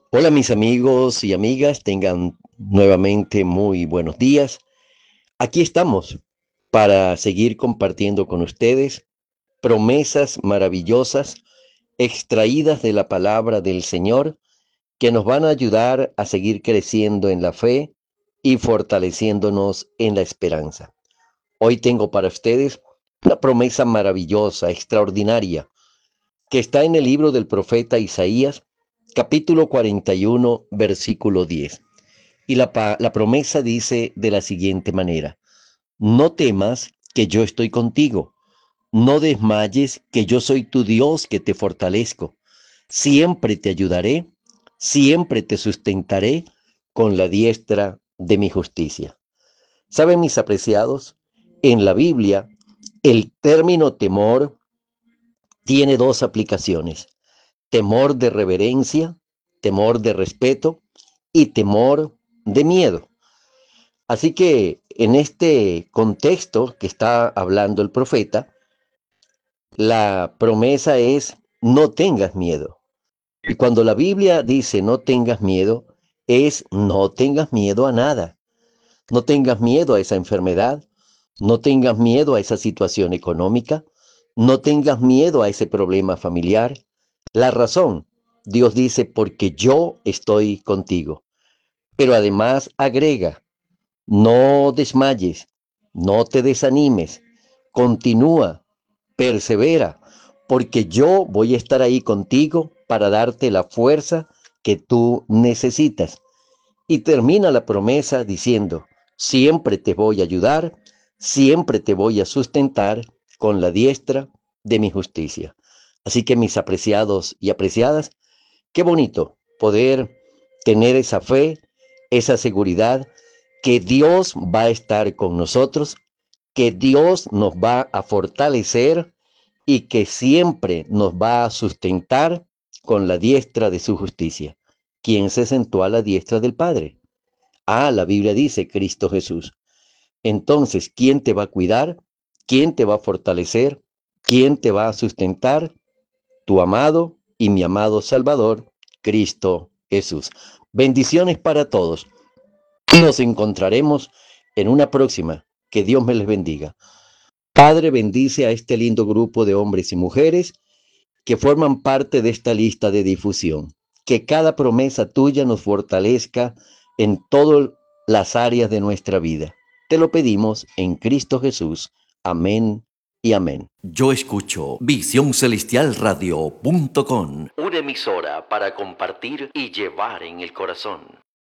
Hola mis amigos y amigas, tengan nuevamente muy buenos días. Aquí estamos para seguir compartiendo con ustedes promesas maravillosas extraídas de la palabra del Señor que nos van a ayudar a seguir creciendo en la fe y fortaleciéndonos en la esperanza. Hoy tengo para ustedes una promesa maravillosa, extraordinaria, que está en el libro del profeta Isaías, capítulo 41, versículo 10. Y la promesa dice de la siguiente manera: no temas, que yo estoy contigo, no desmayes, que yo soy tu Dios, que te fortalezco. Siempre te ayudaré, siempre te sustentaré con la diestra de mi justicia. ¿Saben, mis apreciados? En la Biblia, el término temor tiene dos aplicaciones: temor de reverencia, temor de respeto y temor de miedo. Así que en este contexto que está hablando el profeta, la promesa es: no tengas miedo. Y cuando la Biblia dice no tengas miedo, es no tengas miedo a nada. No tengas miedo a esa enfermedad, no tengas miedo a esa situación económica, no tengas miedo a ese problema familiar. La razón, Dios dice, porque yo estoy contigo. Pero además agrega: no desmayes, no te desanimes, continúa, persevera, porque yo voy a estar ahí contigo para darte la fuerza que tú necesitas. Y termina la promesa diciendo: siempre te voy a ayudar, siempre te voy a sustentar con la diestra de mi justicia. Así que, mis apreciados y apreciadas, qué bonito poder tener esa fe, esa seguridad que Dios va a estar con nosotros, que Dios nos va a fortalecer y que siempre nos va a sustentar con la diestra de su justicia. ¿Quién se sentó a la diestra del Padre? Ah, la Biblia dice Cristo Jesús. Entonces, ¿quién te va a cuidar? ¿Quién te va a fortalecer? ¿Quién te va a sustentar? Tu amado y mi amado Salvador, Cristo Jesús. Bendiciones para todos. Nos encontraremos en una próxima. Que Dios me les bendiga. Padre, bendice a este lindo grupo de hombres y mujeres que forman parte de esta lista de difusión. Que cada promesa tuya nos fortalezca en todas las áreas de nuestra vida. Te lo pedimos en Cristo Jesús. Amén y amén. Yo escucho visioncelestialradio.com, una emisora para compartir y llevar en el corazón.